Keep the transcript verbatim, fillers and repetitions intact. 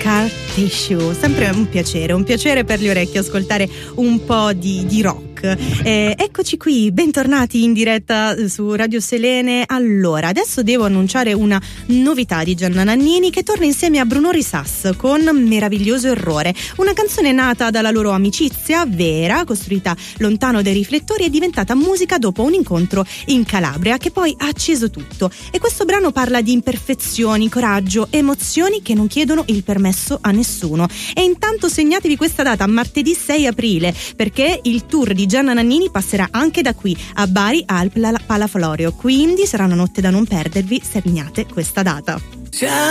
Scar Tissue. Sempre un piacere, un piacere per le orecchie ascoltare un po' di, di rock. Eh, eccoci qui, bentornati in diretta su Radio Selene. Allora, adesso devo annunciare una novità di Gianna Nannini, che torna insieme a Bruno Risas con Meraviglioso Errore, una canzone nata dalla loro amicizia vera, costruita lontano dai riflettori e diventata musica dopo un incontro in Calabria che poi ha acceso tutto. E questo brano parla di imperfezioni, coraggio, emozioni che non chiedono il permesso a nessuno. E intanto segnatevi questa data, martedì sei aprile, perché il tour di Gianna Nannini passerà anche da qui a Bari al Palaflorio, quindi sarà una notte da non perdervi, segnate questa data.